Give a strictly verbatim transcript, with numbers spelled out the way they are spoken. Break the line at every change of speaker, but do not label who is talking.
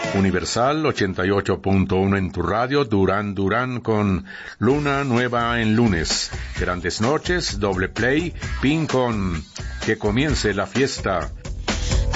Universal ochenta y ocho punto uno en tu radio, Durán Durán con Luna Nueva en lunes. Grandes noches, doble play, pin con Que comience la fiesta.